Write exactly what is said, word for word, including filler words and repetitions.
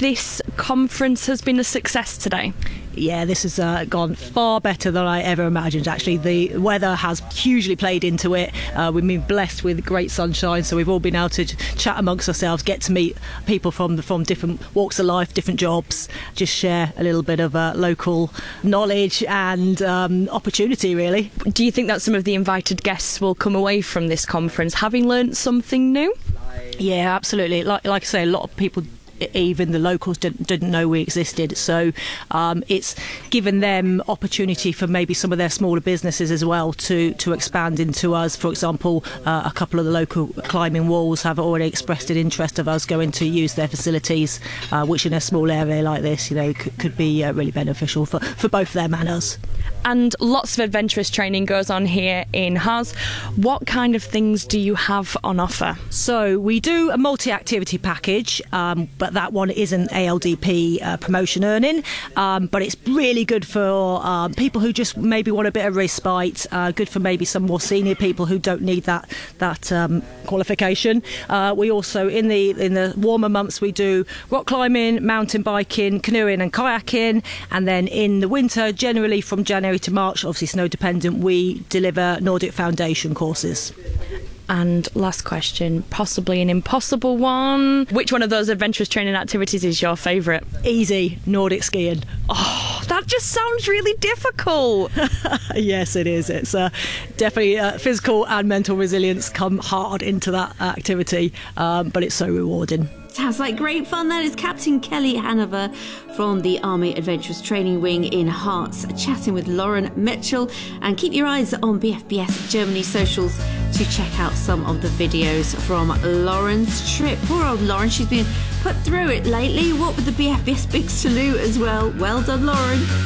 this conference has been a success today? Yeah, this has uh, gone far better than I ever imagined, actually. The weather has hugely played into it. Uh, we've been blessed with great sunshine, so we've all been able to chat amongst ourselves, get to meet people from from different walks of life, different jobs, just share a little bit of uh, local knowledge and um, opportunity, really. Do you think that some of the invited guests will come away from this conference having learnt something new? Yeah, absolutely. Like, like I say, a lot of people, even the locals, didn't, didn't know we existed, so um, it's given them opportunity for maybe some of their smaller businesses as well to to expand into us. For example, uh, a couple of the local climbing walls have already expressed an interest of us going to use their facilities, uh, which in a small area like this, you know, could, could be uh, really beneficial for, for both them and us. And lots of adventurous training goes on here in Harz. What kind of things do you have on offer? So we do a multi-activity package, um, but that one isn't A L D P uh, promotion earning, um, but it's really good for uh, people who just maybe want a bit of respite, uh, good for maybe some more senior people who don't need that that um, qualification. Uh, we also, in the in the warmer months, we do rock climbing, mountain biking, canoeing and kayaking, and then in the winter, generally from January to March, obviously snow dependent, we deliver Nordic Foundation courses. And last question, possibly an impossible one. Which one of those adventurous training activities is your favourite? Easy, Nordic skiing. Oh, that just sounds really difficult. Yes, it is. It's uh, definitely uh, physical and mental resilience come hard into that activity, um, but it's so rewarding. Sounds like great fun. That is Captain Kelly Hanover from the Army Adventurous Training Wing in Harz, chatting with Lauren Mitchell. And keep your eyes on B F B S Germany socials to check out some of the videos from Lauren's trip. Poor old Lauren, she's been put through it lately. What with the B F B S Big Salute as well. Well done, Lauren.